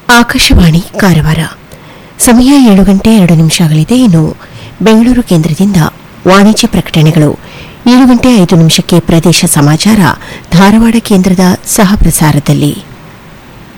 ಆಕಾಶವಾಣಿ ಕಾರವಾರ. ಸಮಯ 7:02 ಇನ್ನು ಬೆಂಗಳೂರು ಕೇಂದ್ರದಿಂದ ವಾಣಿಜ್ಯ ಪ್ರಕಟಣೆಗಳು. 7:05 ಪ್ರದೇಶ ಸಮಾಚಾರ ಧಾರವಾಡ ಕೇಂದ್ರದ ಸಹ ಪ್ರಸಾರದಲ್ಲಿ.